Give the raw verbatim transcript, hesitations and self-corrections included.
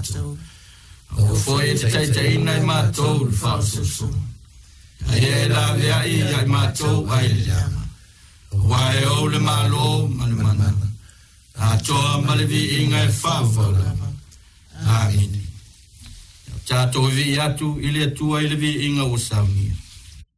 mātou. O foi te tai tai nai mātou le whao susu. Ai e la vea i ai mātou ai le ama. Wai o le malo manu manu. A toa malevi inga e whao lama. Amin. Tātou vi atu ili atua ili vi inga o saunia.